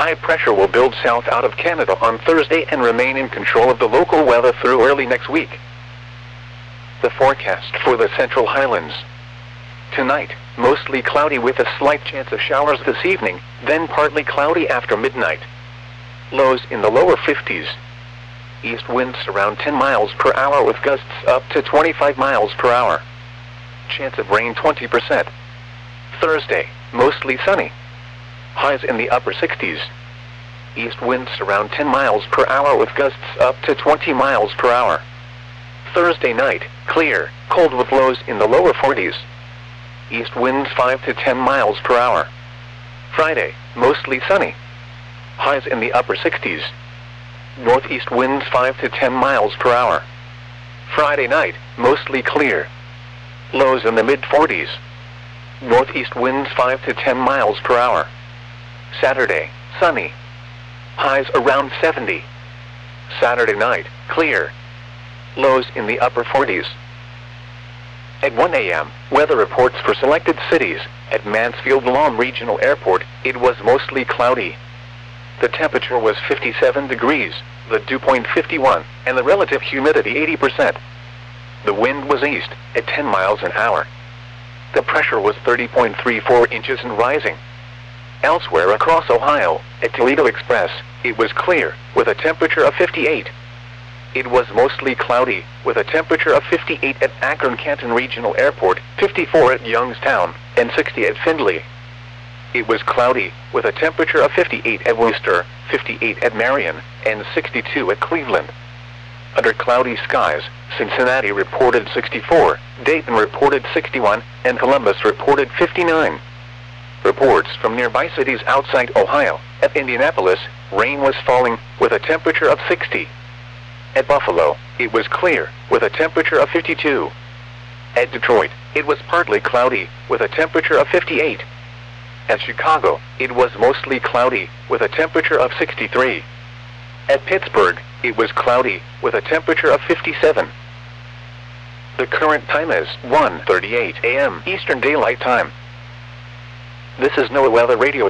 High pressure will build south out of Canada on Thursday and remain in control of the local weather through early next week. The forecast for the Central Highlands. Tonight, mostly cloudy with a slight chance of showers this evening, then partly cloudy after midnight. Lows in the lower 50s. East winds around 10 miles per hour with gusts up to 25 miles per hour. Chance of rain 20%. Thursday, mostly sunny. Highs in the upper 60s. East winds around 10 miles per hour with gusts up to 20 miles per hour. Thursday night, clear, cold with lows in the lower 40s. East winds 5 to 10 miles per hour. Friday, mostly sunny. Highs in the upper 60s. Northeast winds 5 to 10 miles per hour. Friday night, mostly clear. Lows in the mid-40s. Northeast winds 5 to 10 miles per hour. Saturday, sunny. Highs around 70. Saturday night, clear. Lows in the upper 40s. At 1 a.m., weather reports for selected cities. At Mansfield-Lom Regional Airport, it was mostly cloudy. The temperature was 57 degrees, the dew point 51, and the relative humidity 80%. The wind was east, at 10 miles an hour. The pressure was 30.34 inches and rising. Elsewhere across Ohio, at Toledo Express, it was clear, with a temperature of 58. It was mostly cloudy, with a temperature of 58 at Akron-Canton Regional Airport, 54 at Youngstown, and 60 at Findlay. It was cloudy, with a temperature of 58 at Worcester, 58 at Marion, and 62 at Cleveland. Under cloudy skies, Cincinnati reported 64, Dayton reported 61, and Columbus reported 59. Reports from nearby cities outside Ohio. At Indianapolis, rain was falling, with a temperature of 60. At Buffalo, it was clear, with a temperature of 52. At Detroit, it was partly cloudy, with a temperature of 58. At Chicago, it was mostly cloudy, with a temperature of 63. At Pittsburgh, it was cloudy, with a temperature of 57. The current time is 1:38 a.m. Eastern Daylight Time. This is NOAA Weather Radio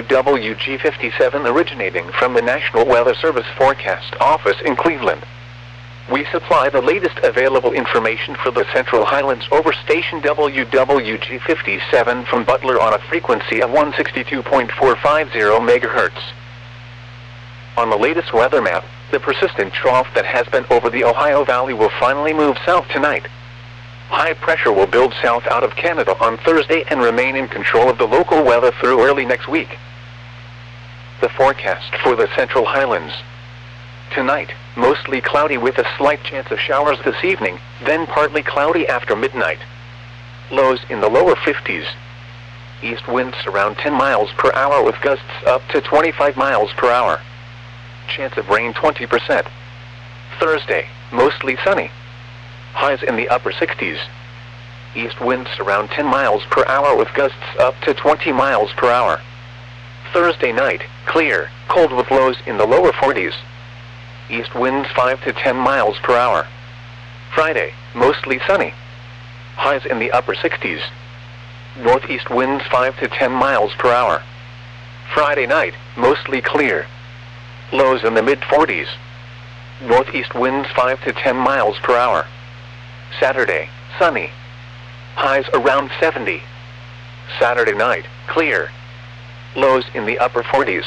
WWG57 originating from the National Weather Service Forecast Office in Cleveland. We supply the latest available information for the Central Highlands over station WWG57 from Butler on a frequency of 162.450 MHz. On the latest weather map, the persistent trough that has been over the Ohio Valley will finally move south tonight. High pressure will build south out of Canada on Thursday and remain in control of the local weather through early next week. The forecast for the Central Highlands. Tonight, mostly cloudy with a slight chance of showers this evening, then partly cloudy after midnight. Lows in the lower 50s. East winds around 10 miles per hour with gusts up to 25 miles per hour. Chance of rain 20%. Thursday, mostly sunny. Highs in the upper 60s. East winds around 10 miles per hour with gusts up to 20 miles per hour. Thursday night, clear, cold with lows in the lower 40s. East winds 5 to 10 miles per hour. Friday, mostly sunny. Highs in the upper 60s. Northeast winds 5 to 10 miles per hour. Friday night, mostly clear. Lows in the mid-40s. Northeast winds 5 to 10 miles per hour. Saturday, sunny. Highs around 70. Saturday night, clear. Lows in the upper 40s.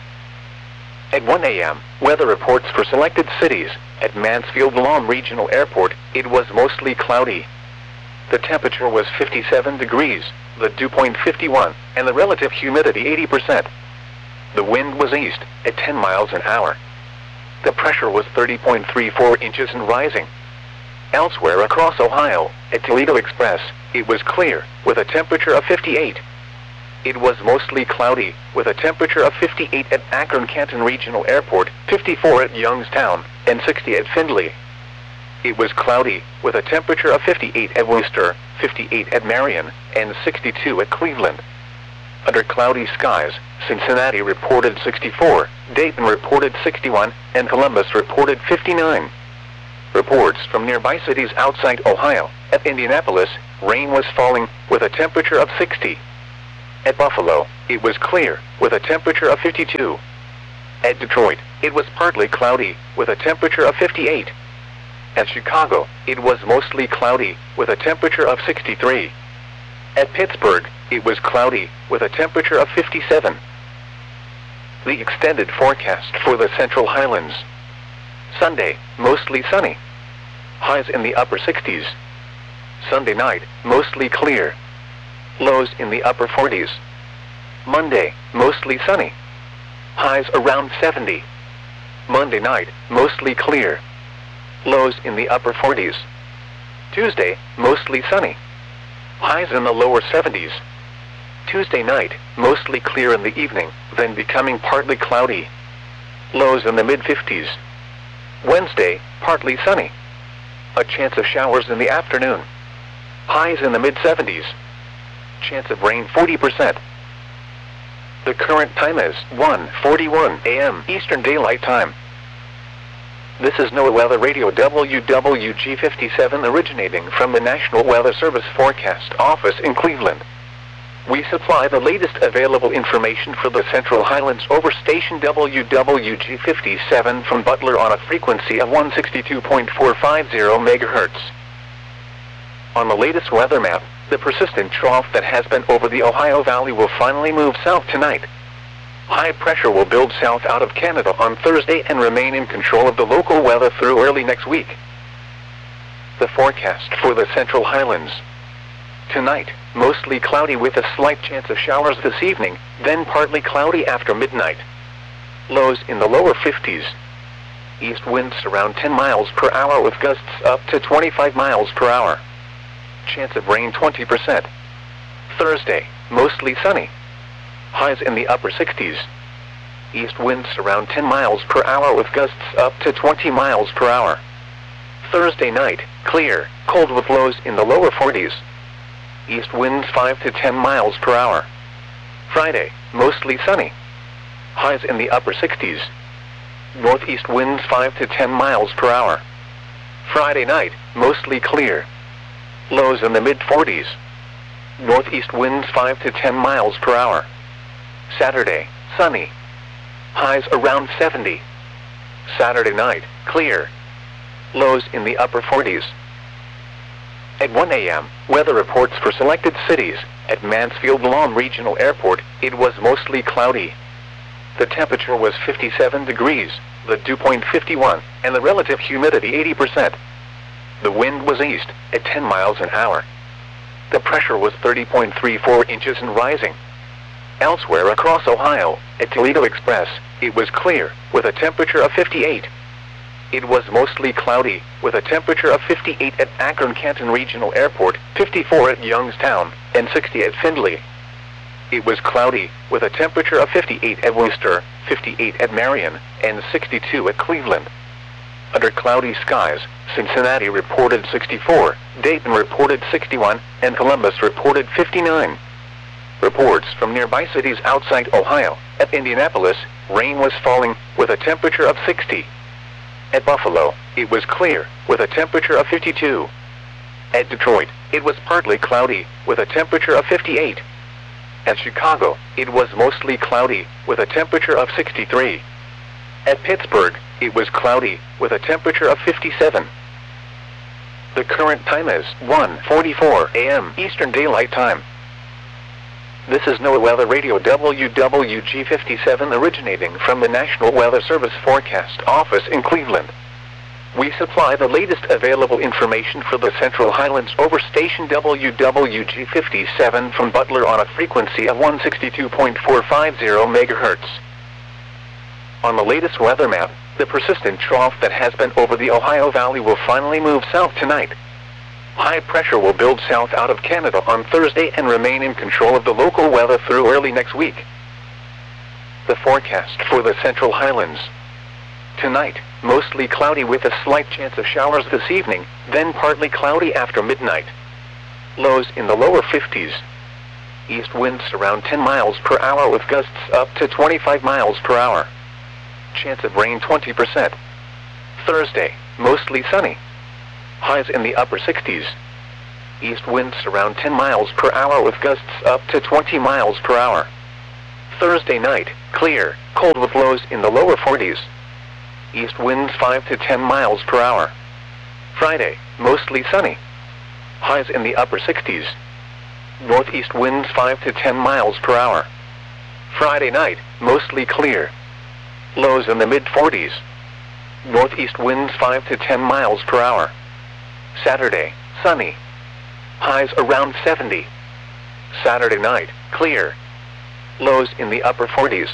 At 1 a.m., weather reports for selected cities. At Mansfield-Lom Regional Airport, it was mostly cloudy. The temperature was 57 degrees, the dew point 51, and the relative humidity 80%. The wind was east, at 10 miles an hour. The pressure was 30.34 inches and rising. Elsewhere across Ohio, at Toledo Express, it was clear, with a temperature of 58. It was mostly cloudy, with a temperature of 58 at Akron-Canton Regional Airport, 54 at Youngstown, and 60 at Findlay. It was cloudy, with a temperature of 58 at Worcester, 58 at Marion, and 62 at Cleveland. Under cloudy skies, Cincinnati reported 64, Dayton reported 61, and Columbus reported 59. Reports from nearby cities outside Ohio. At Indianapolis, rain was falling, with a temperature of 60. At Buffalo, it was clear, with a temperature of 52. At Detroit, it was partly cloudy, with a temperature of 58. At Chicago, it was mostly cloudy, with a temperature of 63. At Pittsburgh, it was cloudy, with a temperature of 57. The extended forecast for the Central Highlands. Sunday, mostly sunny. Highs in the upper 60s. Sunday night, mostly clear. Lows in the upper 40s. Monday, mostly sunny. Highs around 70. Monday night, mostly clear. Lows in the upper 40s. Tuesday, mostly sunny. Highs in the lower 70s. Tuesday night, mostly clear in the evening, then becoming partly cloudy. Lows in the mid-50s. Wednesday, partly sunny. A chance of showers in the afternoon. Highs in the mid-70s. Chance of rain 40%. The current time is 1:41 a.m. Eastern Daylight Time. This is NOAA Weather Radio WWG57 originating from the National Weather Service Forecast Office in Cleveland. We supply the latest available information for the Central Highlands over station WWG57 from Butler on a frequency of 162.450 MHz. On the latest weather map, the persistent trough that has been over the Ohio Valley will finally move south tonight. High pressure will build south out of Canada on Thursday and remain in control of the local weather through early next week. The forecast for the Central Highlands. Tonight, mostly cloudy with a slight chance of showers this evening, then partly cloudy after midnight. Lows in the lower 50s. East winds around 10 miles per hour with gusts up to 25 miles per hour. Chance of rain 20%. Thursday, mostly sunny. Highs in the upper 60s. East winds around 10 miles per hour with gusts up to 20 miles per hour. Thursday night, clear, cold with lows in the lower 40s. East winds 5 to 10 miles per hour. Friday, mostly sunny. Highs in the upper 60s. Northeast winds 5 to 10 miles per hour. Friday night, mostly clear. Lows in the mid-40s. Northeast winds 5 to 10 miles per hour. Saturday, sunny. Highs around 70. Saturday night, clear. Lows in the upper 40s. At 1 a.m., weather reports for selected cities. At Mansfield Lawn Regional Airport, it was mostly cloudy. The temperature was 57 degrees, the dew point 51, and the relative humidity 80%. The wind was east, at 10 miles an hour. The pressure was 30.34 inches and rising. Elsewhere across Ohio, at Toledo Express, it was clear, with a temperature of 58. It was mostly cloudy, with a temperature of 58 at Akron-Canton Regional Airport, 54 at Youngstown, and 60 at Findlay. It was cloudy, with a temperature of 58 at Worcester, 58 at Marion, and 62 at Cleveland. Under cloudy skies, Cincinnati reported 64, Dayton reported 61, and Columbus reported 59. Reports from nearby cities outside Ohio. At Indianapolis, rain was falling, with a temperature of 60. At Buffalo, it was clear, with a temperature of 52. At Detroit, it was partly cloudy, with a temperature of 58. At Chicago, it was mostly cloudy, with a temperature of 63. At Pittsburgh, it was cloudy, with a temperature of 57. The current time is 1:44 a.m. Eastern Daylight Time. This is NOAA Weather Radio WWG57 originating from the National Weather Service Forecast Office in Cleveland. We supply the latest available information for the Central Highlands over station WWG57 from Butler on a frequency of 162.450 MHz. On the latest weather map, the persistent trough that has been over the Ohio Valley will finally move south tonight. High pressure will build south out of Canada on Thursday and remain in control of the local weather through early next week. The forecast for the Central Highlands. Tonight, mostly cloudy with a slight chance of showers this evening, then partly cloudy after midnight. Lows in the lower 50s. East winds around 10 miles per hour with gusts up to 25 miles per hour. Chance of rain 20%. Thursday, mostly sunny. Highs in the upper 60s. East winds around 10 miles per hour with gusts up to 20 miles per hour. Thursday night, clear, cold with lows in the lower 40s. East winds 5 to 10 miles per hour. Friday, mostly sunny. Highs in the upper 60s. Northeast winds 5 to 10 miles per hour. Friday night, mostly clear. Lows in the mid-40s. Northeast winds 5 to 10 miles per hour. Saturday, sunny. Highs around 70. Saturday night, clear. Lows in the upper 40s.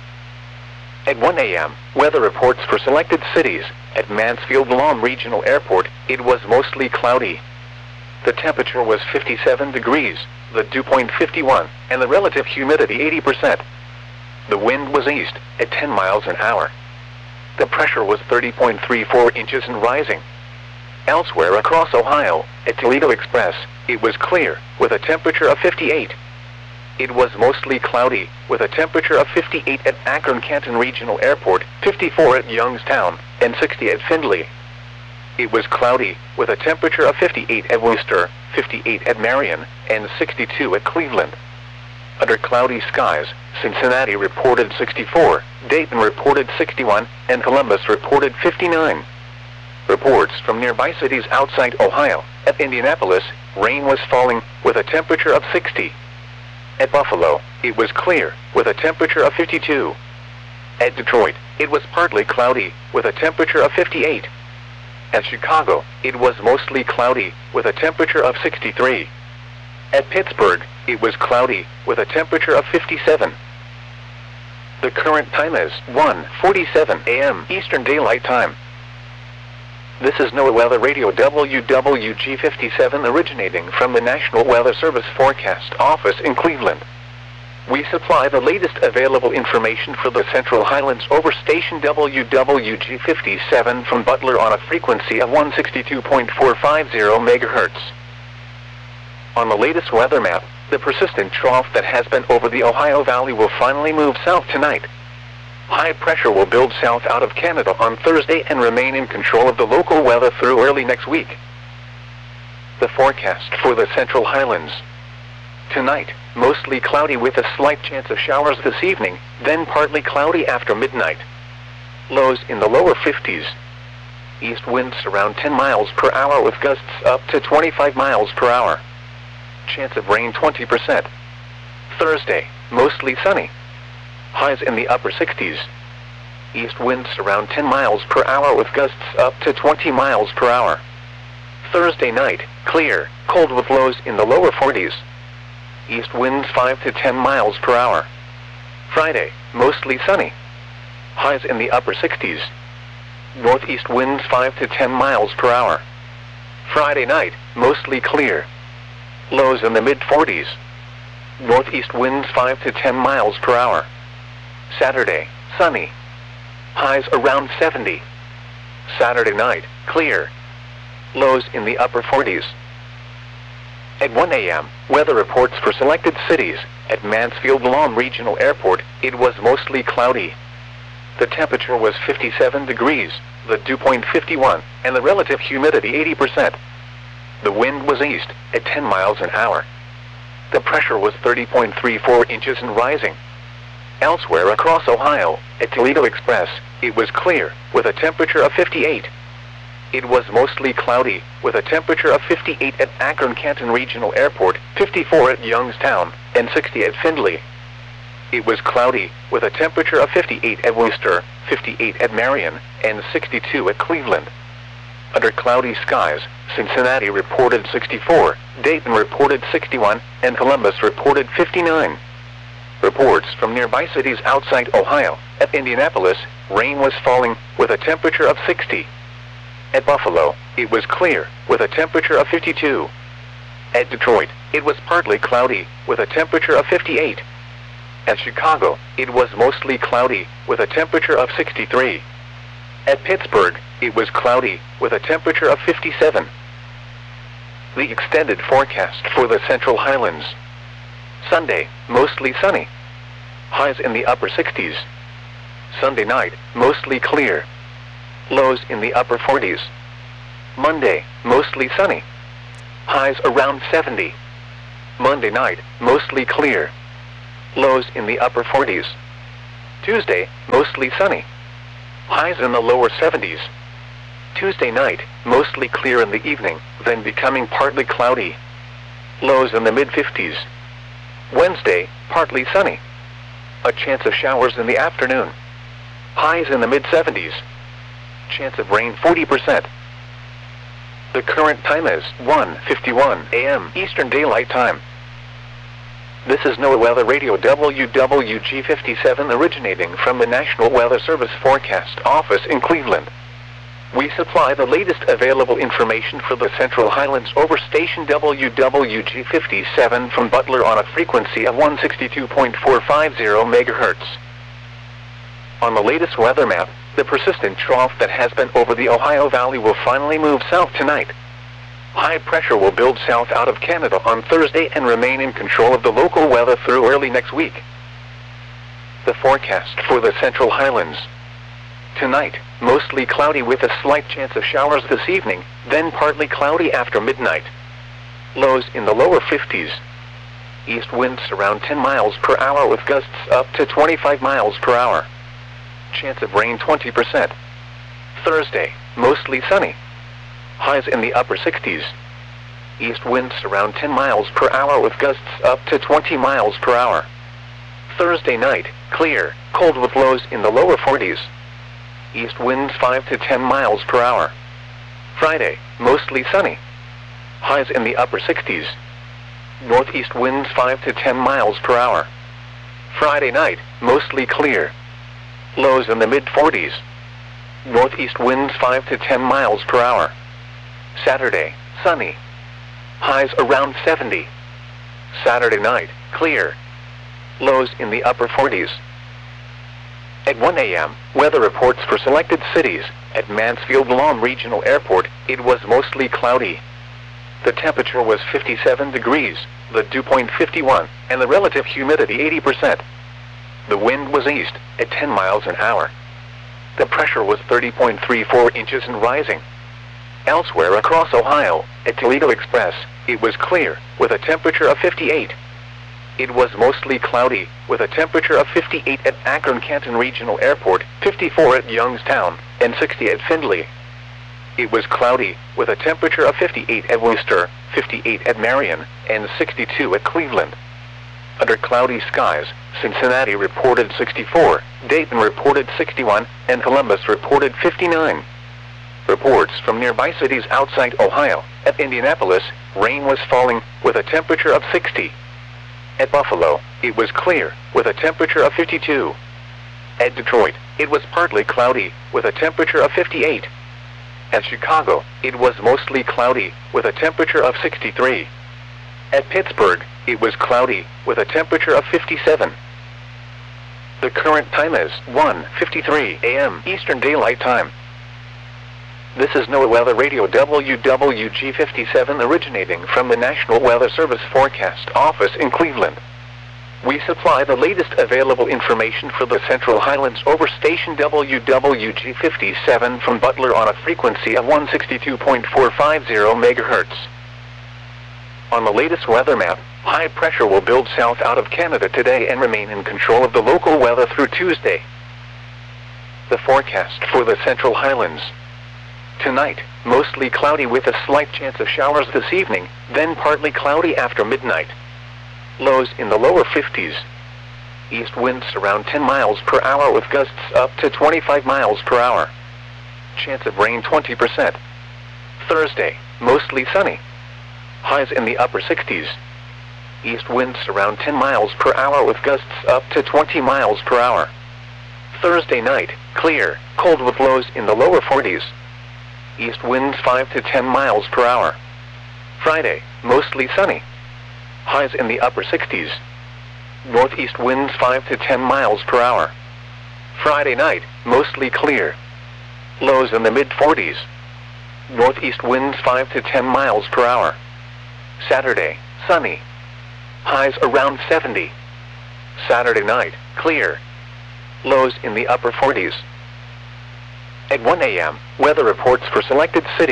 At 1 a.m., weather reports for selected cities. At Mansfield-Lom Regional Airport, it was mostly cloudy. The temperature was 57 degrees, the dew point 51, and the relative humidity 80%. The wind was east, at 10 miles an hour. The pressure was 30.34 inches and rising. Elsewhere across Ohio, at Toledo Express, it was clear, with a temperature of 58. It was mostly cloudy, with a temperature of 58 at Akron-Canton Regional Airport, 54 at Youngstown, and 60 at Findlay. It was cloudy, with a temperature of 58 at Worcester, 58 at Marion, and 62 at Cleveland. Under cloudy skies, Cincinnati reported 64, Dayton reported 61, and Columbus reported 59. Reports from nearby cities outside Ohio. At Indianapolis, rain was falling, with a temperature of 60. At Buffalo, it was clear, with a temperature of 52. At Detroit, it was partly cloudy, with a temperature of 58. At Chicago, it was mostly cloudy, with a temperature of 63. At Pittsburgh, it was cloudy, with a temperature of 57. The current time is 1:47 a.m. Eastern Daylight Time. This is NOAA Weather Radio WWG57 originating from the National Weather Service Forecast Office in Cleveland. We supply the latest available information for the Central Highlands over station WWG57 from Butler on a frequency of 162.450 MHz. On the latest weather map, the persistent trough that has been over the Ohio Valley will finally move south tonight. High pressure will build south out of Canada on Thursday and remain in control of the local weather through early next week. The forecast for the Central Highlands. Tonight, mostly cloudy with a slight chance of showers this evening, then partly cloudy after midnight. Lows in the lower 50s. East winds around 10 miles per hour with gusts up to 25 miles per hour. Chance of rain 20%. Thursday, mostly sunny. Highs in the upper 60s. East winds around 10 miles per hour with gusts up to 20 miles per hour. Thursday night, clear, cold with lows in the lower 40s. East winds 5 to 10 miles per hour. Friday, mostly sunny. Highs in the upper 60s. Northeast winds 5 to 10 miles per hour. Friday night, mostly clear. Lows in the mid-40s. Northeast winds 5 to 10 miles per hour. Saturday, sunny. Highs around 70. Saturday night, clear. Lows in the upper 40s. At 1 a.m., weather reports for selected cities. At Mansfield-Lom Regional Airport, it was mostly cloudy. The temperature was 57 degrees, the dew point 51, and the relative humidity 80%. The wind was east, at 10 miles an hour. The pressure was 30.34 inches and rising. Elsewhere across Ohio, at Toledo Express, it was clear, with a temperature of 58. It was mostly cloudy, with a temperature of 58 at Akron-Canton Regional Airport, 54 at Youngstown, and 60 at Findlay. It was cloudy, with a temperature of 58 at Worcester, 58 at Marion, and 62 at Cleveland. Under cloudy skies, Cincinnati reported 64, Dayton reported 61, and Columbus reported 59. Reports from nearby cities outside Ohio. At Indianapolis, rain was falling, with a temperature of 60. At Buffalo, it was clear, with a temperature of 52. At Detroit, it was partly cloudy, with a temperature of 58. At Chicago, it was mostly cloudy, with a temperature of 63. At Pittsburgh, it was cloudy, with a temperature of 57. The extended forecast for the Central Highlands. Sunday, mostly sunny. Highs in the upper 60s. Sunday night, mostly clear. Lows in the upper 40s. Monday, mostly sunny. Highs around 70. Monday night, mostly clear. Lows in the upper 40s. Tuesday, mostly sunny. Highs in the lower 70s. Tuesday night, mostly clear in the evening, then becoming partly cloudy. Lows in the mid-50s. Wednesday, partly sunny. A chance of showers in the afternoon. Highs in the mid-70s. Chance of rain 40%. The current time is 1:51 a.m. Eastern Daylight Time. This is NOAA Weather Radio WWG57 originating from the National Weather Service Forecast Office in Cleveland. We supply the latest available information for the Central Highlands over station WWG57 from Butler on a frequency of 162.450 MHz. On the latest weather map, the persistent trough that has been over the Ohio Valley will finally move south tonight. High pressure will build south out of Canada on Thursday and remain in control of the local weather through early next week. The forecast for the Central Highlands. Tonight, mostly cloudy with a slight chance of showers this evening, then partly cloudy after midnight. Lows in the lower 50s. East winds around 10 miles per hour with gusts up to 25 miles per hour. Chance of rain 20%. Thursday, mostly sunny. Highs in the upper 60s. East winds around 10 miles per hour with gusts up to 20 miles per hour. Thursday night, clear, cold with lows in the lower 40s. East winds 5 to 10 miles per hour. Friday, mostly sunny. Highs in the upper 60s. Northeast winds 5 to 10 miles per hour. Friday night, mostly clear. Lows in the mid-40s. Northeast winds 5 to 10 miles per hour. Saturday, sunny. Highs around 70. Saturday night, clear. Lows in the upper 40s. At 1 a.m., weather reports for selected cities. At Mansfield-Lom Regional Airport, it was mostly cloudy. The temperature was 57 degrees, the dew point 51, and the relative humidity 80%. The wind was east, at 10 miles an hour. The pressure was 30.34 inches and rising. Elsewhere across Ohio, at Toledo Express, it was clear, with a temperature of 58. It was mostly cloudy, with a temperature of 58 at Akron-Canton Regional Airport, 54 at Youngstown, and 60 at Findlay. It was cloudy, with a temperature of 58 at Worcester, 58 at Marion, and 62 at Cleveland. Under cloudy skies, Cincinnati reported 64, Dayton reported 61, and Columbus reported 59. Reports from nearby cities outside Ohio. At Indianapolis, rain was falling, with a temperature of 60. At Buffalo, it was clear, with a temperature of 52. At Detroit, it was partly cloudy, with a temperature of 58. At Chicago, it was mostly cloudy, with a temperature of 63. At Pittsburgh, it was cloudy, with a temperature of 57. The current time is 1:53 a.m. Eastern Daylight Time. This is NOAA Weather Radio WWG57 originating from the National Weather Service Forecast Office in Cleveland. We supply the latest available information for the Central Highlands over station WWG57 from Butler on a frequency of 162.450 MHz. On the latest weather map, high pressure will build south out of Canada today and remain in control of the local weather through Tuesday. The forecast for the Central Highlands. Tonight, mostly cloudy with a slight chance of showers this evening, then partly cloudy after midnight. Lows in the lower 50s. East winds around 10 miles per hour with gusts up to 25 miles per hour. Chance of rain 20%. Thursday, mostly sunny. Highs in the upper 60s. East winds around 10 miles per hour with gusts up to 20 miles per hour. Thursday night, clear, cold with lows in the lower 40s. East winds 5 to 10 miles per hour. Friday, mostly sunny. Highs in the upper 60s. Northeast winds 5 to 10 miles per hour. Friday night, mostly clear. Lows in the mid-40s. Northeast winds 5 to 10 miles per hour. Saturday, sunny. Highs around 70. Saturday night, clear. Lows in the upper 40s. At 1 a.m., weather reports for selected cities.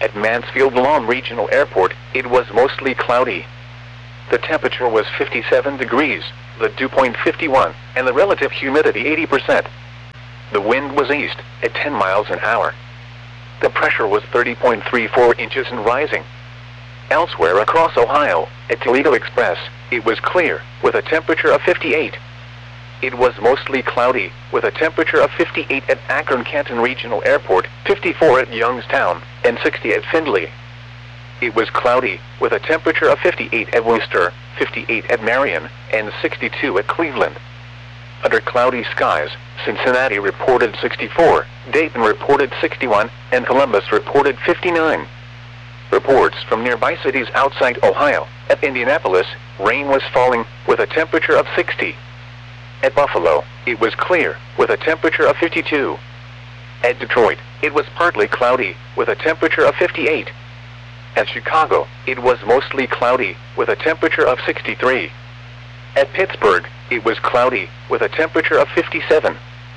At Mansfield Lawn Regional Airport, it was mostly cloudy. The temperature was 57 degrees, the dew point 51, and the relative humidity 80%. The wind was east, at 10 miles an hour. The pressure was 30.34 inches and rising. Elsewhere across Ohio, at Toledo Express, it was clear, with a temperature of 58. It was mostly cloudy, with a temperature of 58 at Akron-Canton Regional Airport, 54 at Youngstown, and 60 at Findlay. It was cloudy, with a temperature of 58 at Worcester, 58 at Marion, and 62 at Cleveland. Under cloudy skies, Cincinnati reported 64, Dayton reported 61, and Columbus reported 59. Reports from nearby cities outside Ohio. At Indianapolis, rain was falling, with a temperature of 60. At Buffalo, it was clear, with a temperature of 52. At Detroit, it was partly cloudy, with a temperature of 58. At Chicago, it was mostly cloudy, with a temperature of 63. At Pittsburgh, it was cloudy, with a temperature of 57.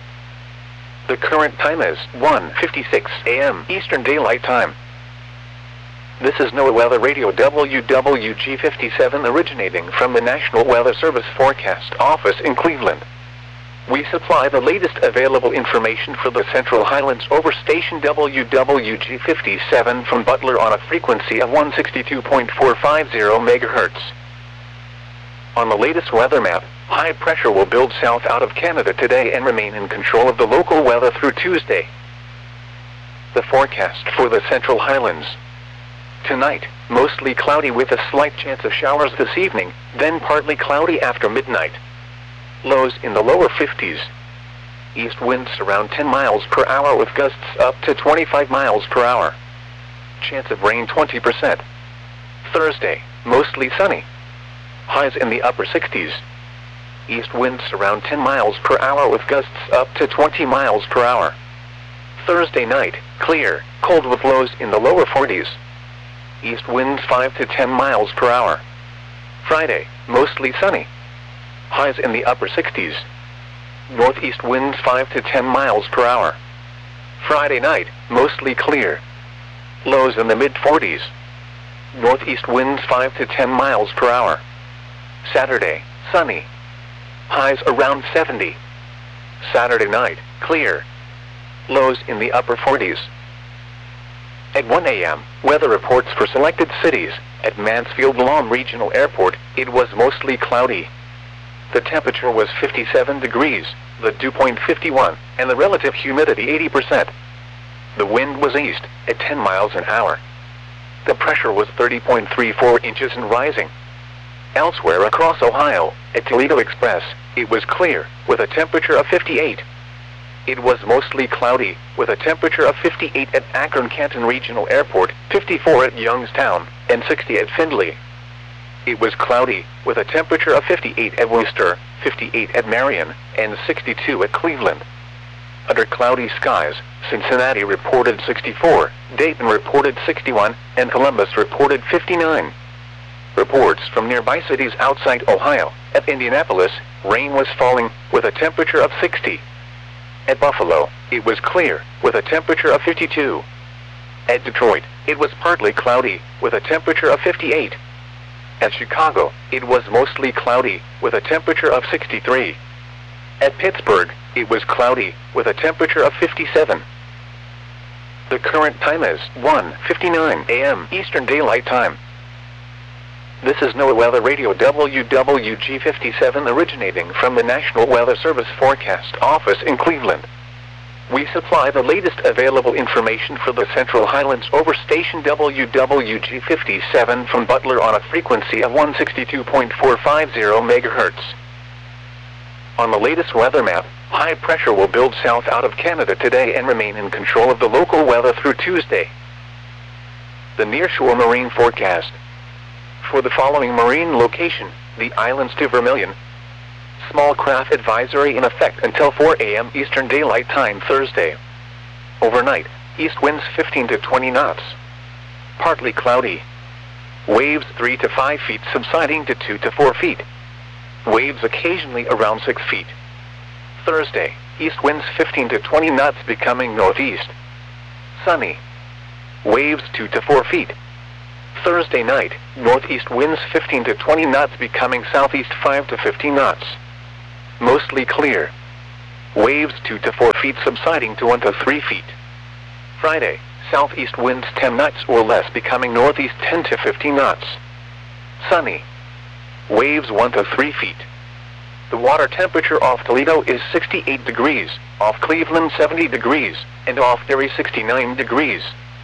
The current time is 1:56 a.m. Eastern Daylight Time. This is NOAA Weather Radio WWG57 originating from the National Weather Service Forecast Office in Cleveland. We supply the latest available information for the Central Highlands over station WWG57 from Butler on a frequency of 162.450 MHz. On the latest weather map, high pressure will build south out of Canada today and remain in control of the local weather through Tuesday. The forecast for the Central Highlands. Tonight, mostly cloudy with a slight chance of showers this evening, then partly cloudy after midnight. Lows in the lower 50s. East winds around 10 miles per hour with gusts up to 25 miles per hour. Chance of rain 20%. Thursday, mostly sunny. Highs in the upper 60s. East winds around 10 miles per hour with gusts up to 20 miles per hour. Thursday night, clear, cold with lows in the lower 40s. East winds 5 to 10 miles per hour. Friday, mostly sunny. Highs in the upper 60s. Northeast winds 5 to 10 miles per hour. Friday night, mostly clear. Lows in the mid-40s. Northeast winds 5 to 10 miles per hour. Saturday, sunny. Highs around 70. Saturday night, clear. Lows in the upper 40s. At 1 a.m., weather reports for selected cities. At Mansfield Lawn Regional Airport, it was mostly cloudy. The temperature was 57 degrees, the dew point 51, and the relative humidity 80%. The wind was east, at 10 miles an hour. The pressure was 30.34 inches and rising. Elsewhere across Ohio, at Toledo Express, it was clear, with a temperature of 58. It was mostly cloudy, with a temperature of 58 at Akron-Canton Regional Airport, 54 at Youngstown, and 60 at Findlay. It was cloudy, with a temperature of 58 at Worcester, 58 at Marion, and 62 at Cleveland. Under cloudy skies, Cincinnati reported 64, Dayton reported 61, and Columbus reported 59. Reports from nearby cities outside Ohio. At Indianapolis, rain was falling, with a temperature of 60. At Buffalo, it was clear, with a temperature of 52. At Detroit, it was partly cloudy, with a temperature of 58. At Chicago, it was mostly cloudy, with a temperature of 63. At Pittsburgh, it was cloudy, with a temperature of 57. The current time is 1:59 a.m. Eastern Daylight Time. This is NOAA Weather Radio WWG57 originating from the National Weather Service Forecast Office in Cleveland. We supply the latest available information for the Central Highlands over station WWG57 from Butler on a frequency of 162.450 MHz. On the latest weather map, high pressure will build south out of Canada today and remain in control of the local weather through Tuesday. The nearshore marine forecast. For the following marine location, the islands to Vermilion. Small craft advisory in effect until 4 a.m. Eastern Daylight Time Thursday. Overnight, east winds 15 to 20 knots. Partly cloudy. Waves 3 to 5 feet subsiding to 2 to 4 feet. Waves occasionally around 6 feet. Thursday, east winds 15 to 20 knots becoming northeast. Sunny. waves 2 to 4 feet. Thursday night, northeast winds 15 to 20 knots becoming southeast 5 to 15 knots. Mostly clear. Waves 2 to 4 feet subsiding to 1 to 3 feet. Friday, southeast winds 10 knots or less becoming northeast 10 to 15 knots. Sunny. Waves 1 to 3 feet. The water temperature off Toledo is 68 degrees, off Cleveland 70 degrees, and off Erie 69 degrees.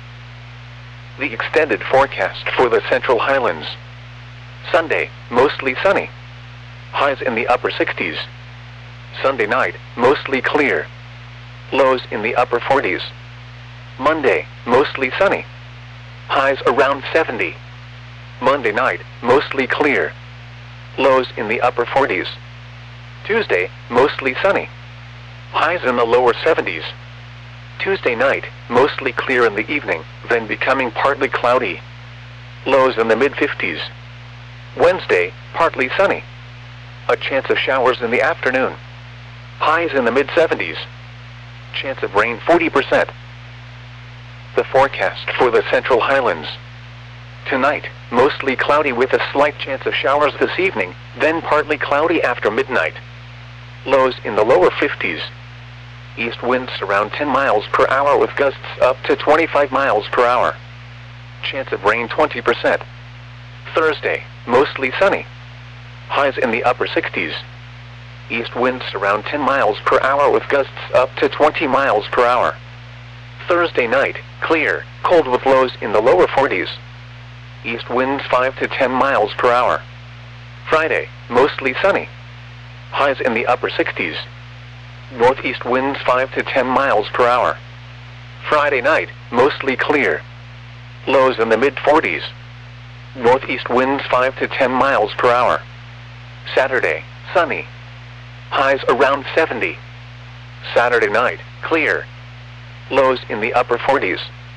The extended forecast for the Central Highlands. Sunday, mostly sunny. Highs in the upper 60s. Sunday night, mostly clear. Lows in the upper 40s. Monday, mostly sunny. Highs around 70. Monday night, mostly clear. Lows in the upper 40s. Tuesday, mostly sunny. Highs in the lower 70s. Tuesday night, mostly clear in the evening, then becoming partly cloudy. Lows in the mid-50s. Wednesday, partly sunny. A chance of showers in the afternoon. Highs in the mid-70s. Chance of rain 40%. The forecast for the Central Highlands. Tonight, mostly cloudy with a slight chance of showers this evening, then partly cloudy after midnight. Lows in the lower 50s. East winds around 10 miles per hour with gusts up to 25 miles per hour. Chance of rain 20%. Thursday, mostly sunny. Highs in the upper 60s. East winds around 10 miles per hour with gusts up to 20 miles per hour. Thursday night, clear, cold with lows in the lower 40s. East winds 5 to 10 miles per hour. Friday, mostly sunny. Highs in the upper 60s. Northeast winds 5 to 10 miles per hour. Friday night, mostly clear. Lows in the mid-40s. Northeast winds 5 to 10 miles per hour. Saturday, sunny. Highs around 70. Saturday night, clear. Lows in the upper 40s.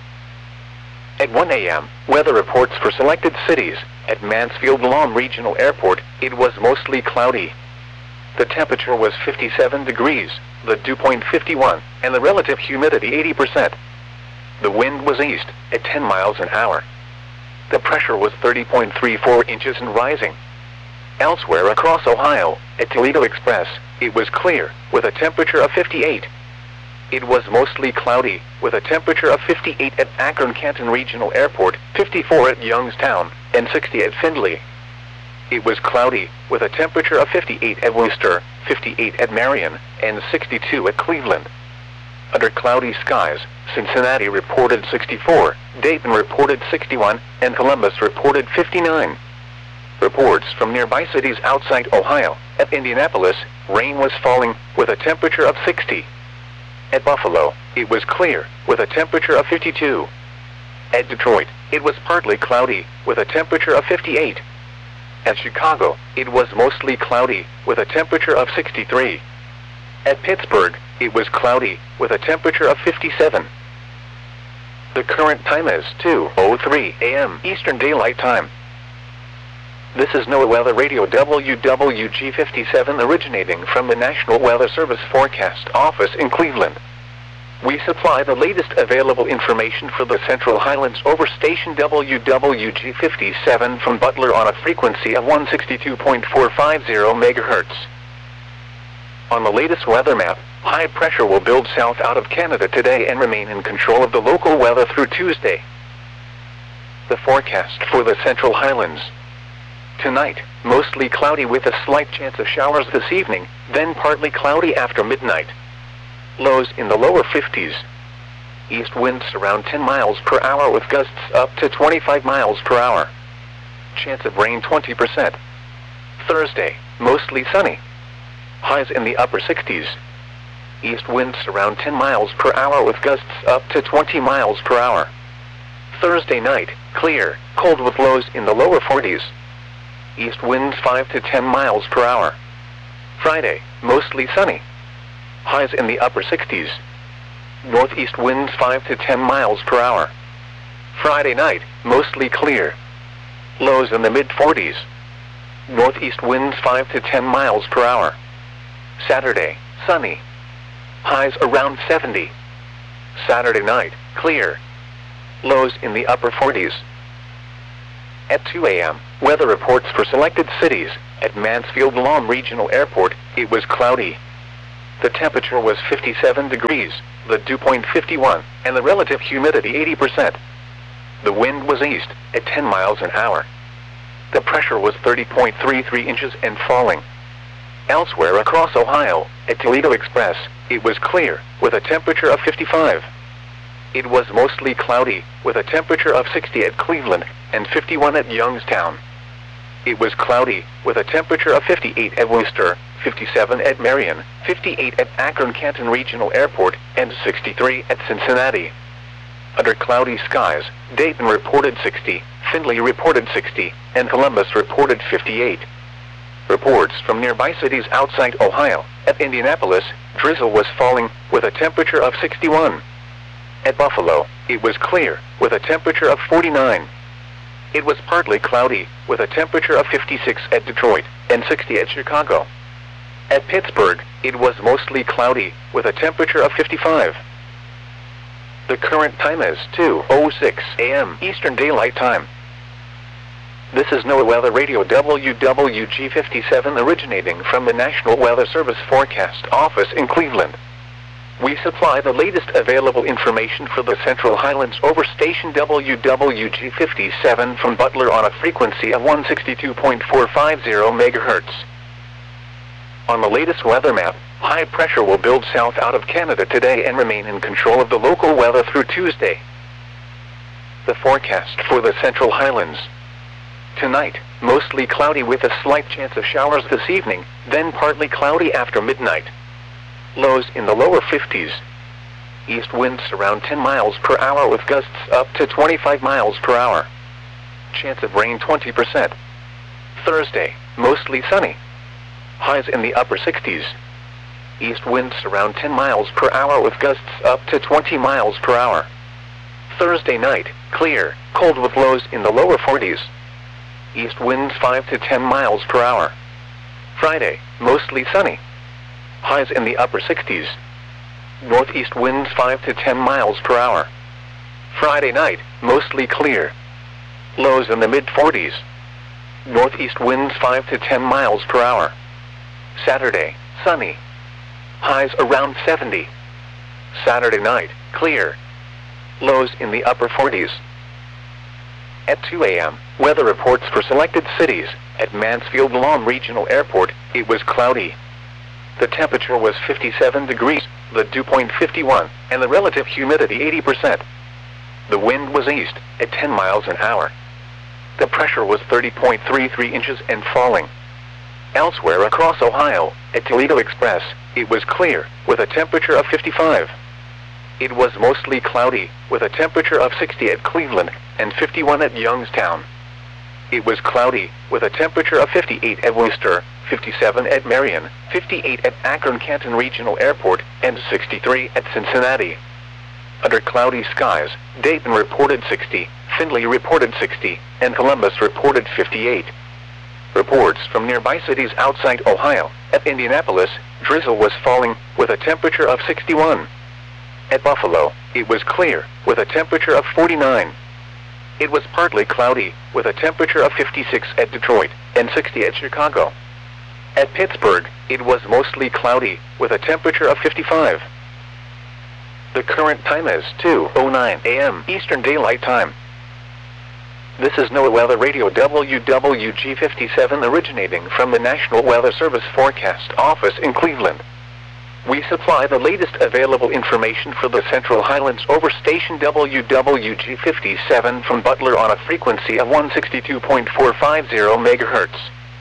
At 1 a.m., weather reports for selected cities. At Mansfield-Lom Regional Airport, it was mostly cloudy. The temperature was 57 degrees, the dew point 51, and the relative humidity 80%. The wind was east, at 10 miles an hour. The pressure was 30.34 inches and rising. Elsewhere across Ohio, at Toledo Express, it was clear, with a temperature of 58. It was mostly cloudy, with a temperature of 58 at Akron-Canton Regional Airport, 54 at Youngstown, and 60 at Findlay. It was cloudy, with a temperature of 58 at Worcester, 58 at Marion, and 62 at Cleveland. Under cloudy skies, Cincinnati reported 64, Dayton reported 61, and Columbus reported 59. Reports from nearby cities outside Ohio. At Indianapolis, rain was falling, with a temperature of 60. At Buffalo, it was clear, with a temperature of 52. At Detroit, it was partly cloudy, with a temperature of 58. At Chicago, it was mostly cloudy, with a temperature of 63. At Pittsburgh, it was cloudy, with a temperature of 57. The current time is 2:03 a.m. Eastern Daylight Time. This is NOAA Weather Radio WWG57 originating from the National Weather Service Forecast Office in Cleveland. We supply the latest available information for the Central Highlands over station WWG57 from Butler on a frequency of 162.450 MHz. On the latest weather map, high pressure will build south out of Canada today and remain in control of the local weather through Tuesday. The forecast for the Central Highlands. Tonight, mostly cloudy with a slight chance of showers this evening, then partly cloudy after midnight. Lows in the lower 50s. East winds around 10 miles per hour with gusts up to 25 miles per hour. Chance of rain 20%. Thursday, mostly sunny. Highs in the upper 60s. East winds around 10 miles per hour with gusts up to 20 miles per hour. Thursday night, clear, cold with lows in the lower 40s. East winds 5 to 10 miles per hour. Friday, mostly sunny. Highs in the upper 60s. Northeast winds 5 to 10 miles per hour. Friday night, mostly clear. Lows in the mid-40s. Northeast winds 5 to 10 miles per hour. Saturday, sunny. Highs around 70. Saturday night, clear. Lows in the upper 40s. At 2 a.m., weather reports for selected cities. At Mansfield Lahm Regional Airport, it was cloudy. The temperature was 57 degrees, the dew point 51, and the relative humidity 80%. The wind was east, at 10 miles an hour. The pressure was 30.33 inches and falling. Elsewhere across Ohio, at Toledo Express, it was clear, with a temperature of 55. It was mostly cloudy, with a temperature of 60 at Cleveland, and 51 at Youngstown. It was cloudy, with a temperature of 58 at Worcester, 57 at Marion, 58 at Akron-Canton Regional Airport, and 63 at Cincinnati. Under cloudy skies, Dayton reported 60, Findlay reported 60, and Columbus reported 58. Reports from nearby cities outside Ohio. At Indianapolis, drizzle was falling, with a temperature of 61. At Buffalo, it was clear, with a temperature of 49. It was partly cloudy, with a temperature of 56 at Detroit, and 60 at Chicago. At Pittsburgh, it was mostly cloudy, with a temperature of 55. The current time is 2:06 a.m. Eastern Daylight Time. This is NOAA Weather Radio WWG57 originating from the National Weather Service Forecast Office in Cleveland. We supply the latest available information for the Central Highlands over station WWG57 from Butler on a frequency of 162.450 MHz. On the latest weather map, high pressure will build south out of Canada today and remain in control of the local weather through Tuesday. The forecast for the Central Highlands. Tonight, mostly cloudy with a slight chance of showers this evening, then partly cloudy after midnight. Lows in the lower 50s. East winds around 10 miles per hour with gusts up to 25 miles per hour. Chance of rain 20%. Thursday, mostly sunny. Highs in the upper 60s. East winds around 10 miles per hour with gusts up to 20 miles per hour. Thursday night, clear, cold with lows in the lower 40s. East winds 5 to 10 miles per hour. Friday, mostly sunny. Highs in the upper 60s. Northeast winds 5 to 10 miles per hour. Friday night, mostly clear. Lows in the mid-40s. Northeast winds 5 to 10 miles per hour. Saturday, sunny. Highs around 70. Saturday night, clear. Lows in the upper 40s. At 2 a.m., weather reports for selected cities. At Mansfield Lahm Regional Airport, it was cloudy. The temperature was 57 degrees, the dew point 51, and the relative humidity 80%. The wind was east, at 10 miles an hour. The pressure was 30.33 inches and falling. Elsewhere across Ohio, at Toledo Express, it was clear, with a temperature of 55. It was mostly cloudy, with a temperature of 60 at Cleveland, and 51 at Youngstown. It was cloudy, with a temperature of 58 at Worcester, 57 at Marion, 58 at Akron-Canton Regional Airport, and 63 at Cincinnati. Under cloudy skies, Dayton reported 60, Findlay reported 60, and Columbus reported 58. Reports from nearby cities outside Ohio. At Indianapolis, drizzle was falling, with a temperature of 61. At Buffalo, it was clear, with a temperature of 49. It was partly cloudy, with a temperature of 56 at Detroit, and 60 at Chicago. At Pittsburgh, it was mostly cloudy, with a temperature of 55. The current time is 2:09 a.m. Eastern Daylight Time. This is NOAA Weather Radio WWG57 originating from the National Weather Service Forecast Office in Cleveland. We supply the latest available information for the Central Highlands over station WWG57 from Butler on a frequency of 162.450 MHz.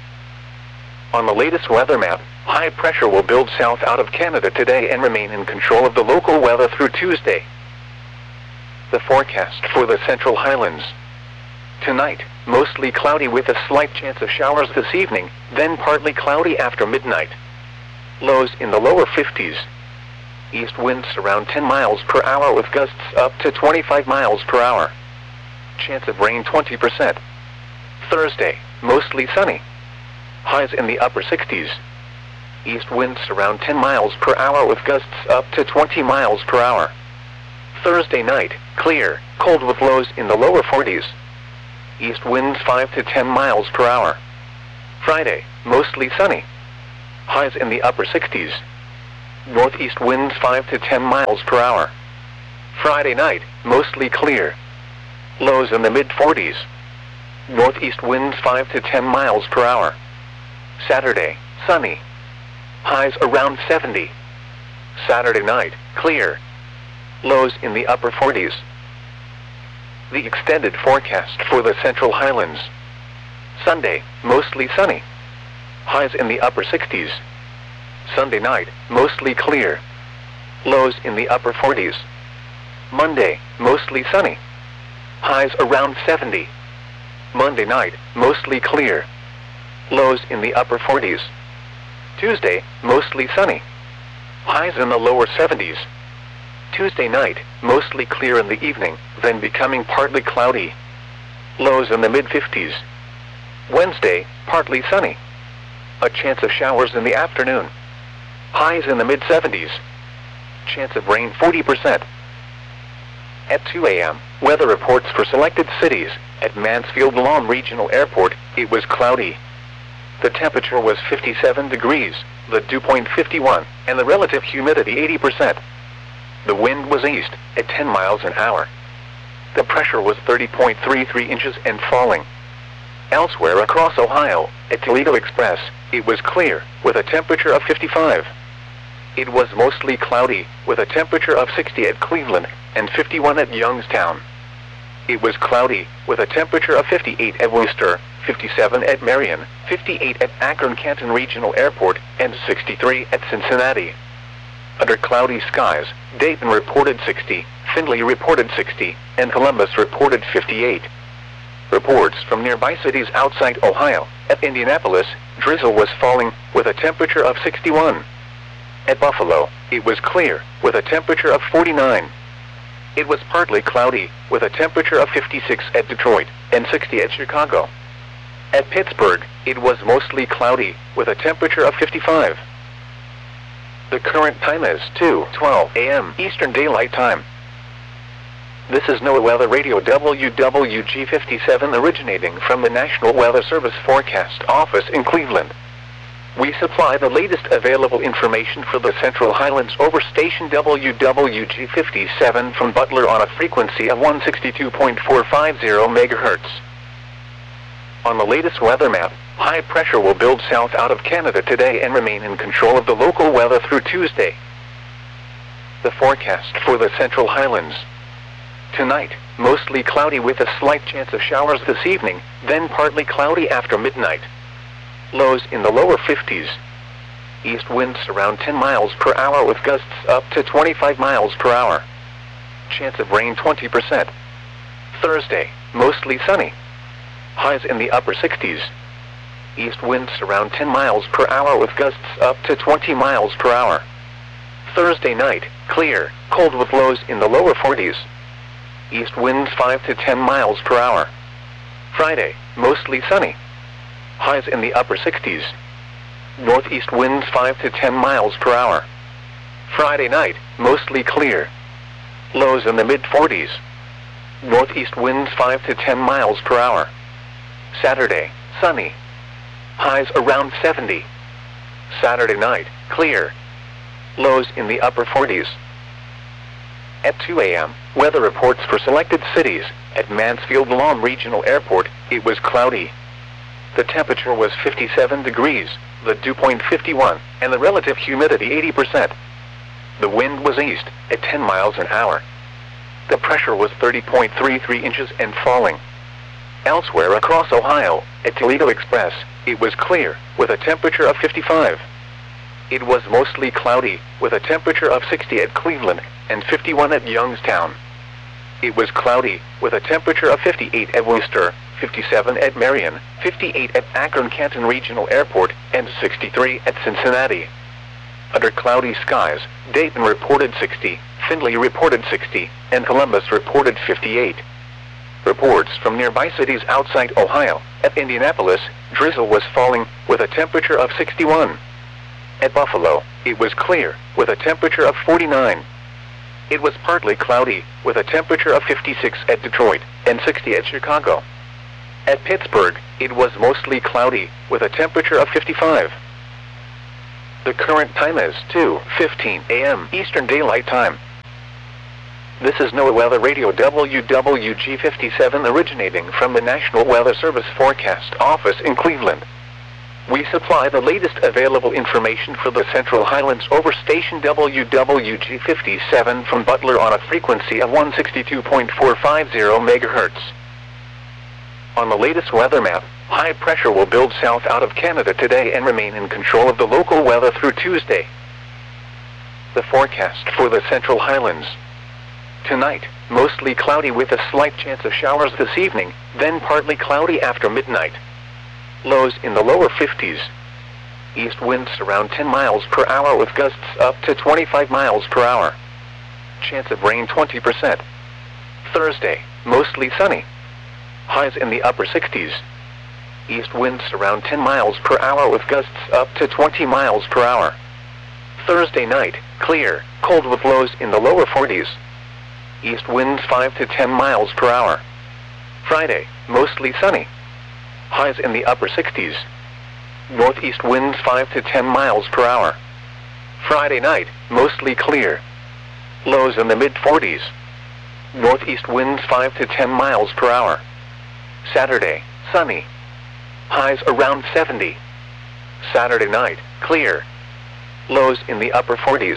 On the latest weather map, high pressure will build south out of Canada today and remain in control of the local weather through Tuesday. The forecast for the Central Highlands. Tonight, mostly cloudy with a slight chance of showers this evening, then partly cloudy after midnight. Lows in the lower 50s. East winds around 10 miles per hour with gusts up to 25 miles per hour. Chance of rain 20%. Thursday, mostly sunny. Highs in the upper 60s. East winds around 10 miles per hour with gusts up to 20 miles per hour. Thursday night, clear, cold with lows in the lower 40s. East winds 5 to 10 miles per hour. Friday, mostly sunny. Highs in the upper 60s. Northeast winds 5 to 10 miles per hour. Friday night, mostly clear. Lows in the mid-40s. Northeast winds 5 to 10 miles per hour. Saturday, sunny. Highs around 70. Saturday night, clear. Lows in the upper 40s. The extended forecast for the Central Highlands. Sunday, mostly sunny. Highs in the upper 60s. Sunday night, mostly clear. Lows in the upper 40s. Monday, mostly sunny. Highs around 70. Monday night, mostly clear. Lows in the upper 40s. Tuesday, mostly sunny. Highs in the lower 70s. Tuesday night, mostly clear in the evening, then becoming partly cloudy. Lows in the mid-50s. Wednesday, partly sunny. A chance of showers in the afternoon. Highs in the mid-70s. Chance of rain 40%. At 2 a.m., weather reports for selected cities. At Mansfield Lawn Regional Airport, it was cloudy. The temperature was 57 degrees, the dew point 51, and the relative humidity 80%. The wind was east, at 10 miles an hour. The pressure was 30.33 inches and falling. Elsewhere across Ohio, at Toledo Express, it was clear, with a temperature of 55. It was mostly cloudy, with a temperature of 60 at Cleveland, and 51 at Youngstown. It was cloudy, with a temperature of 58 at Worcester, 57 at Marion, 58 at Akron-Canton Regional Airport, and 63 at Cincinnati. Under cloudy skies, Dayton reported 60, Findlay reported 60, and Columbus reported 58. Reports from nearby cities outside Ohio. At Indianapolis, drizzle was falling, with a temperature of 61. At Buffalo, it was clear, with a temperature of 49. It was partly cloudy, with a temperature of 56 at Detroit, and 60 at Chicago. At Pittsburgh, it was mostly cloudy, with a temperature of 55. The current time is 2:12 a.m. Eastern Daylight Time. This is NOAA Weather Radio WWG57 originating from the National Weather Service Forecast Office in Cleveland. We supply the latest available information for the Central Highlands over station WWG57 from Butler on a frequency of 162.450 MHz. On the latest weather map, high pressure will build south out of Canada today and remain in control of the local weather through Tuesday. The forecast for the Central Highlands. Tonight, mostly cloudy with a slight chance of showers this evening, then partly cloudy after midnight. Lows in the lower 50s. East winds around 10 miles per hour with gusts up to 25 miles per hour. Chance of rain 20%. Thursday, mostly sunny. Highs in the upper 60s. East winds around 10 miles per hour with gusts up to 20 miles per hour. Thursday night, clear, cold with lows in the lower 40s. East winds 5 to 10 miles per hour. Friday, mostly sunny. Highs in the upper 60s. Northeast winds 5 to 10 miles per hour. Friday night, mostly clear. Lows in the mid-40s. Northeast winds 5 to 10 miles per hour. Saturday, sunny. Highs around 70. Saturday night, clear. Lows in the upper 40s. At 2 a.m., weather reports for selected cities. At Mansfield Lawn Regional Airport, it was cloudy. The temperature was 57 degrees, the dew point 51, and the relative humidity 80%. The wind was east, at 10 miles an hour. The pressure was 30.33 inches and falling. Elsewhere across Ohio, at Toledo Express, it was clear, with a temperature of 55. It was mostly cloudy, with a temperature of 60 at Cleveland, and 51 at Youngstown. It was cloudy, with a temperature of 58 at Worcester, 57 at Marion, 58 at Akron-Canton Regional Airport, and 63 at Cincinnati. Under cloudy skies, Dayton reported 60, Findlay reported 60, and Columbus reported 58. Reports from nearby cities outside Ohio. At Indianapolis, drizzle was falling, with a temperature of 61. At Buffalo, it was clear, with a temperature of 49. it was partly cloudy, with a temperature of 56 at Detroit and 60 at Chicago. At Pittsburgh, it was mostly cloudy, with a temperature of 55. The current time is 2:15 a.m. Eastern Daylight Time. This is NOAA Weather Radio WWG57 originating from the National Weather Service Forecast Office in Cleveland. We supply the latest available information for the Central Highlands over station WWG57 from Butler on a frequency of 162.450 MHz. On the latest weather map, high pressure will build south out of Canada today and remain in control of the local weather through Tuesday. The forecast for the Central Highlands. Tonight, mostly cloudy with a slight chance of showers this evening, then partly cloudy after midnight. Lows in the lower 50s. East winds around 10 miles per hour with gusts up to 25 miles per hour. Chance of rain 20%. Thursday, mostly sunny. Highs in the upper 60s. East winds around 10 miles per hour with gusts up to 20 miles per hour. Thursday night, clear, cold with lows in the lower 40s. East winds 5 to 10 miles per hour. Friday, mostly sunny. Highs in the upper 60s. Northeast winds 5 to 10 miles per hour. Friday night, mostly clear. Lows in the mid-40s. Northeast winds 5 to 10 miles per hour. Saturday, sunny. Highs around 70. Saturday night, clear. Lows in the upper 40s.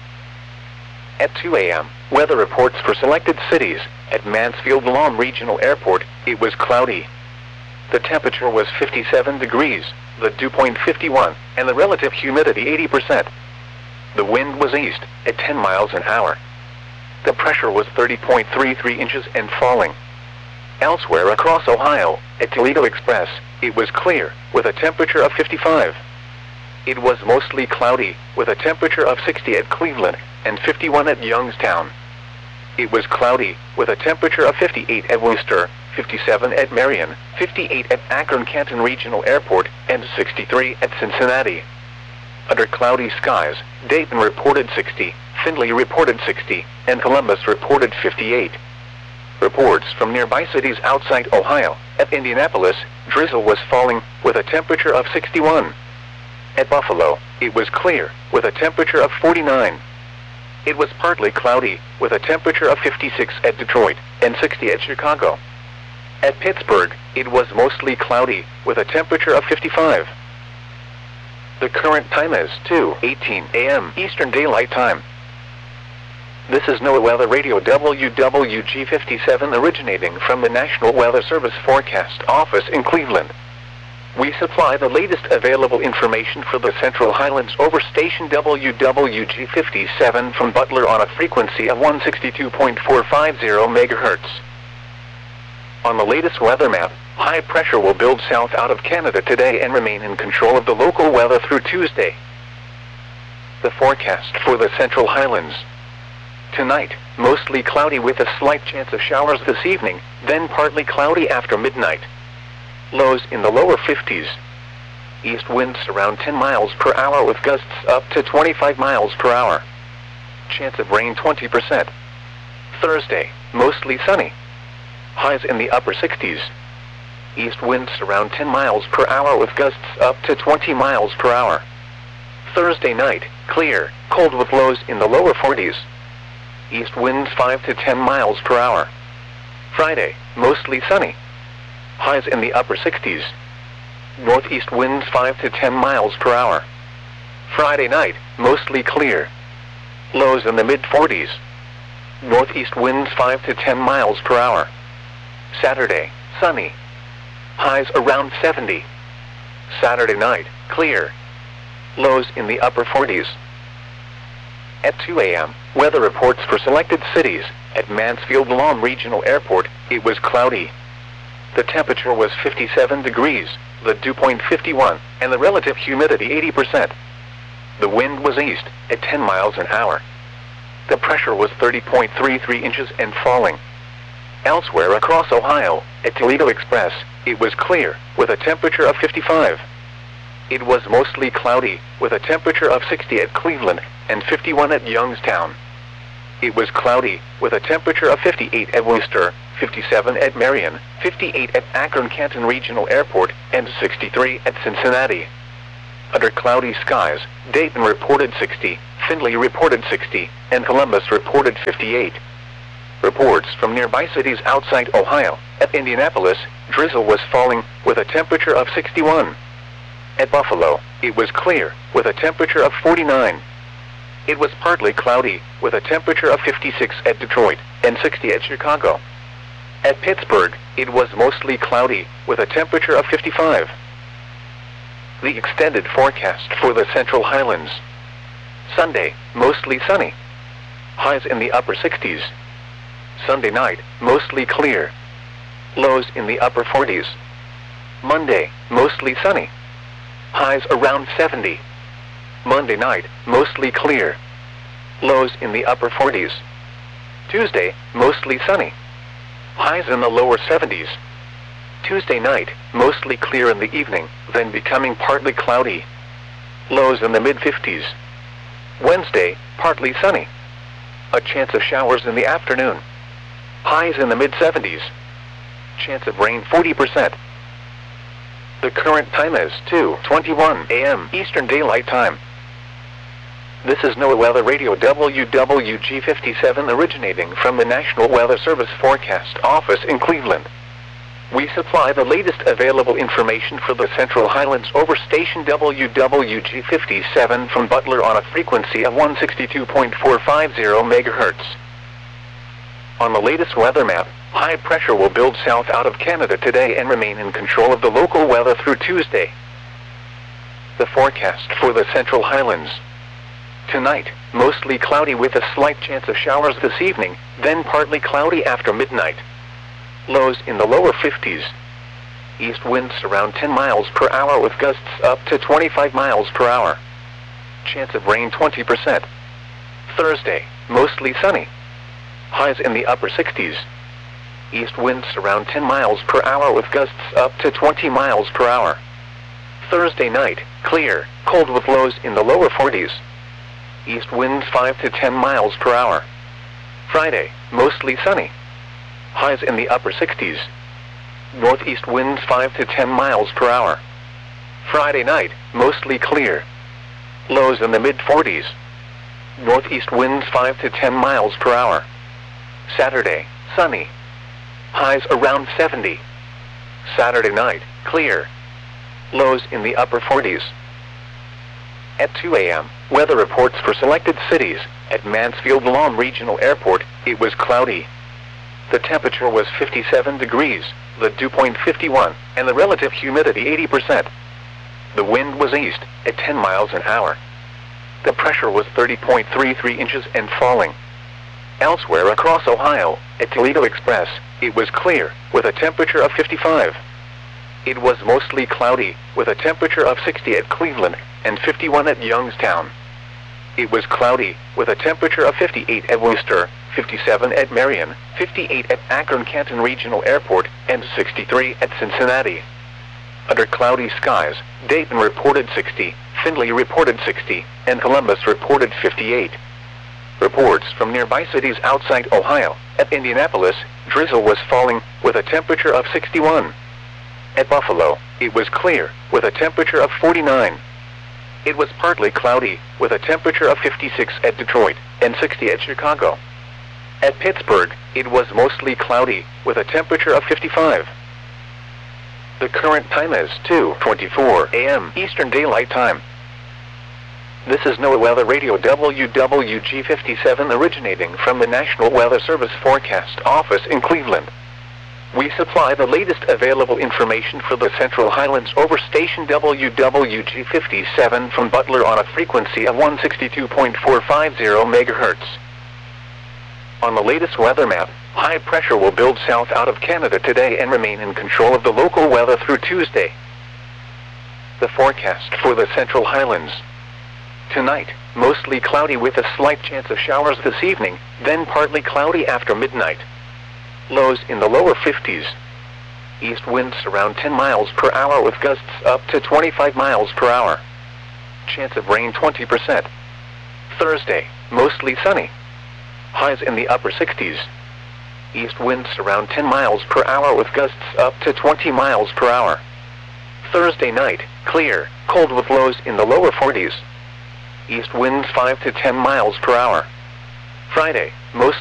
At 2 a.m., weather reports for selected cities. At Mansfield-Lam Regional Airport, it was cloudy. The temperature was 57 degrees, the dew point 51, and the relative humidity 80%. The wind was east, at 10 miles an hour. The pressure was 30.33 inches and falling. Elsewhere across Ohio, at Toledo Express, it was clear, with a temperature of 55. It was mostly cloudy, with a temperature of 60 at Cleveland, and 51 at Youngstown. It was cloudy, with a temperature of 58 at Worcester, 57 at Marion, 58 at Akron-Canton Regional Airport, and 63 at Cincinnati. Under cloudy skies, Dayton reported 60, Findlay reported 60, and Columbus reported 58. Reports from nearby cities outside Ohio. At Indianapolis, drizzle was falling, with a temperature of 61. At Buffalo, it was clear, with a temperature of 49. It was partly cloudy, with a temperature of 56 at Detroit, and 60 at Chicago. At Pittsburgh, it was mostly cloudy, with a temperature of 55. The current time is 2:18 a.m. Eastern Daylight Time. This is NOAA Weather Radio WWG57 originating from the National Weather Service Forecast Office in Cleveland. We supply the latest available information for the Central Highlands over station WWG57 from Butler on a frequency of 162.450 MHz. On the latest weather map, high pressure will build south out of Canada today and remain in control of the local weather through Tuesday. The forecast for the Central Highlands. Tonight, mostly cloudy with a slight chance of showers this evening, then partly cloudy after midnight. Lows in the lower 50s. East winds around 10 miles per hour with gusts up to 25 miles per hour. Chance of rain 20%. Thursday, mostly sunny. Highs in the upper 60s. East winds around 10 miles per hour with gusts up to 20 miles per hour. Thursday night, clear, cold with lows in the lower 40s. East winds 5 to 10 miles per hour. Friday, mostly sunny. Highs in the upper 60s. Northeast winds 5 to 10 miles per hour. Friday night, mostly clear. Lows in the mid-40s. Northeast winds 5 to 10 miles per hour. Saturday, sunny. Highs around 70. Saturday night, clear. Lows in the upper 40s. At 2 a.m., weather reports for selected cities. At Mansfield-Lam Regional Airport, it was cloudy. The temperature was 57 degrees, the dew point 51, and the relative humidity 80%. The wind was east, at 10 miles an hour. The pressure was 30.33 inches and falling. Elsewhere across Ohio, at Toledo Express, it was clear, with a temperature of 55. It was mostly cloudy, with a temperature of 60 at Cleveland, and 51 at Youngstown. it was cloudy, with a temperature of 58 at Worcester, 57 at Marion, 58 at Akron-Canton Regional Airport, and 63 at Cincinnati. Under cloudy skies, Dayton reported 60, Findlay reported 60, and Columbus reported 58. Reports from nearby cities outside Ohio. At Indianapolis, drizzle was falling, with a temperature of 61. At Buffalo, it was clear, with a temperature of 49. It was partly cloudy, with a temperature of 56 at Detroit, and 60 at Chicago. At Pittsburgh, it was mostly cloudy, with a temperature of 55. The extended forecast for the Central Highlands. Sunday, mostly sunny. Highs in the upper 60s. Sunday night, mostly clear. Lows in the upper 40s. Monday, mostly sunny. Highs around 70. Monday night, mostly clear. Lows in the upper 40s. Tuesday, mostly sunny. Highs in the lower 70s. Tuesday night, mostly clear in the evening, then becoming partly cloudy. Lows in the mid-50s. Wednesday, partly sunny. A chance of showers in the afternoon. Highs in the mid-70s. Chance of rain 40%. The current time is 2:21 a.m. Eastern Daylight Time. This is NOAA Weather Radio WWG57 originating from the National Weather Service Forecast Office in Cleveland. We supply the latest available information for the Central Highlands over station WWG57 from Butler on a frequency of 162.450 MHz. On the latest weather map, high pressure will build south out of Canada today and remain in control of the local weather through Tuesday. The forecast for the Central Highlands. Tonight, mostly cloudy with a slight chance of showers this evening, then partly cloudy after midnight. Lows in the lower 50s. East winds around 10 miles per hour with gusts up to 25 miles per hour. Chance of rain 20%. Thursday, mostly sunny. Highs in the upper 60s. East winds around 10 miles per hour with gusts up to 20 miles per hour. Thursday night, clear, cold with lows in the lower 40s. East winds 5 to 10 miles per hour. Friday, mostly sunny. Highs in the upper 60s. Northeast winds 5 to 10 miles per hour. Friday night, mostly clear. Lows in the mid-40s. Northeast winds 5 to 10 miles per hour. Saturday, sunny. Highs around 70. Saturday night, clear. Lows in the upper 40s. At 2 a.m., weather reports for selected cities. At Mansfield-Lom Regional Airport, it was cloudy. The temperature was 57 degrees, the dew point 51, and the relative humidity 80%. The wind was east, at 10 miles an hour. The pressure was 30.33 inches and falling. Elsewhere across Ohio, at Toledo Express, it was clear, with a temperature of 55. It was mostly cloudy, with a temperature of 60 at Cleveland, and 51 at Youngstown. It was cloudy, with a temperature of 58 at Worcester, 57 at Marion, 58 at Akron-Canton Regional Airport, and 63 at Cincinnati. Under cloudy skies, Dayton reported 60, Findlay reported 60, and Columbus reported 58. Reports from nearby cities outside Ohio. At Indianapolis, drizzle was falling, with a temperature of 61. At Buffalo, it was clear, with a temperature of 49. It was partly cloudy, with a temperature of 56 at Detroit, and 60 at Chicago. At Pittsburgh, it was mostly cloudy, with a temperature of 55. The current time is 2:24 a.m. Eastern Daylight Time. This is NOAA Weather Radio WWG57 originating from the National Weather Service Forecast Office in Cleveland. We supply the latest available information for the Central Highlands over station WWG57 from Butler on a frequency of 162.450 MHz. On the latest weather map, high pressure will build south out of Canada today and remain in control of the local weather through Tuesday. The forecast for the Central Highlands. Tonight, mostly cloudy with a slight chance of showers this evening, then partly cloudy after midnight. Lows in the lower 50s. East winds around 10 miles per hour with gusts up to 25 miles per hour. Chance of rain 20%. Thursday, mostly sunny. highs in the upper 60s. East winds around 10 miles per hour with gusts up to 20 miles per hour. Thursday night, clear, cold with lows in the lower 40s. East winds 5 to 10 miles per hour. Friday, mostly